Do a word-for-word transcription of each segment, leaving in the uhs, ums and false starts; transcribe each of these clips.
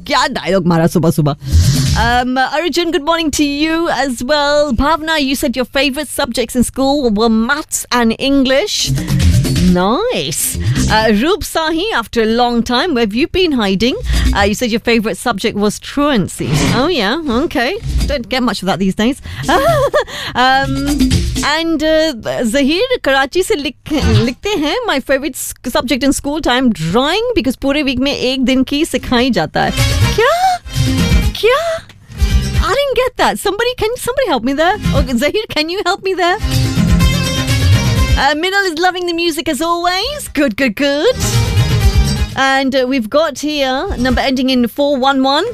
क्या dialogue मारा सुबह सुबह. Um, Arjun, good morning to you as well. Bhavna, you said your favorite subjects in school were maths and English. Nice. Uh, Roob Sahi, after a long time, where have you been hiding? Uh, you said your favorite subject was truancy. Oh, yeah, okay. Don't get much of that these days. um, and uh, Zahir, Karachi se lik- likhte hain, my favorite subject in school time, drawing, because pure week mein ek din ki sikhai jata hai. Kya? Kya? I didn't get that. Somebody, can somebody help me there? Okay, Zahir, can you help me there? Uh, Minal is loving the music as always. Good, good, good. And uh, we've got here number ending in four one one.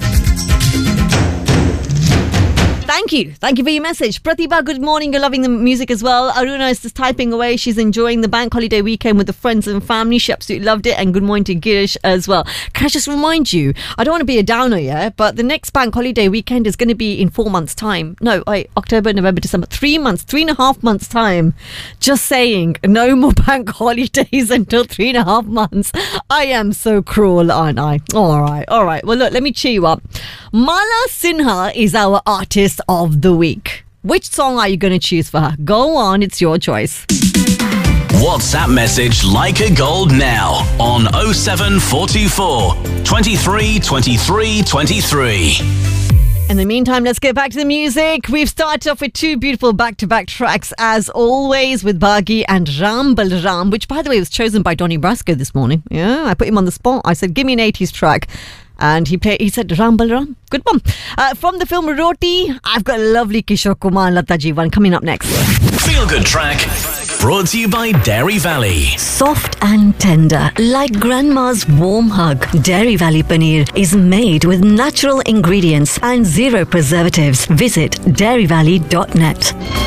Thank you. Thank you for your message. Pratibha, good morning. You're loving the music as well. Aruna is just typing away. She's enjoying the bank holiday weekend with the friends and family. She absolutely loved it. And good morning to Girish as well. Can I just remind you, I don't want to be a downer, yeah, but the next bank holiday weekend is going to be in four months' time. No, wait, October, November, December. Three months, three and a half months' time. Just saying, no more bank holidays until three and a half months. I am so cruel, aren't I? All right, all right. Well, look, let me cheer you up. Mala Sinha is our artist of the week. Which song are you going to choose for her? Go on, it's your choice. WhatsApp message Like a Gold now on oh seven four two four, twenty-three, twenty-three, twenty-three. In the meantime, let's get back to the music. We've started off with two beautiful back-to-back tracks, as always, with Bagi and Ram Balram, which, by the way, was chosen by Donny Brasco this morning. Yeah, I put him on the spot. I said, give me an eighties track. And he played, he said, Ram Balram. Good one. Uh, from the film Roti, I've got a lovely Kishore Kumar and Lata Ji one coming up next. Feel Good Track, brought to you by Dairy Valley. Soft and tender, like grandma's warm hug. Dairy Valley Paneer is made with natural ingredients and zero preservatives. Visit dairy valley dot net.